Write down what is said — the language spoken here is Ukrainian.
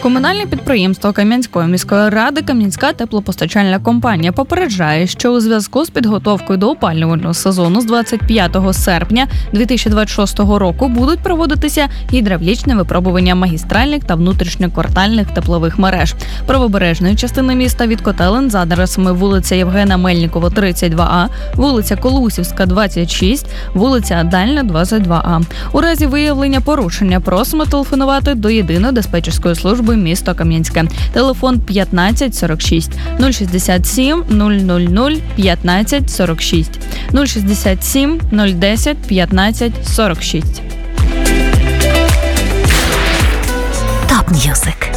Комунальне підприємство Кам'янської міської ради «Кам'янська теплопостачальна компанія» попереджає, що у зв'язку з підготовкою до опалювального сезону з 25 серпня 2026 року будуть проводитися гідравлічне випробування магістральних та внутрішньоквартальних теплових мереж правобережної частини міста від котелень за адресами вулиця Євгена Мельникова, 32А, вулиця Колусівська, 26, вулиця Дальня, 22А. У разі виявлення порушення просимо телефонувати до єдиної диспетчерської служби місто Кам'янське. Телефон 15 46 067 000 15 46 067 010 15 46. Топ М'юзик.